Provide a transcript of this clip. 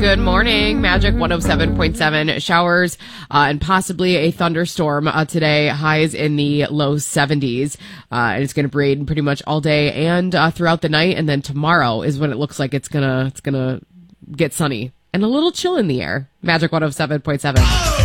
Good morning. Magic 107.7. Showers and possibly a thunderstorm today. Highs in the low 70s. And it's going to rain pretty much all day and throughout the night. And then tomorrow is when it looks like it's gonna get sunny and a little chill in the air. Magic 107.7.